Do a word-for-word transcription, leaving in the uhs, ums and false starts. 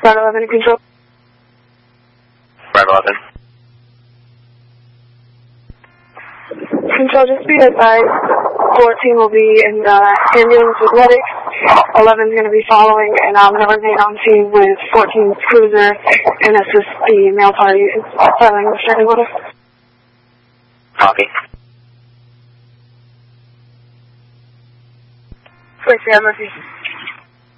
Brad eleven in control. Brad eleven. Control, just be advised, fourteen will be in the ambulance with medics, eleven's going to be following, and I'm going to remain on scene with fourteen's cruiser and assist the male party in filing the restraining order. Copy. Wait, Sam, Murphy.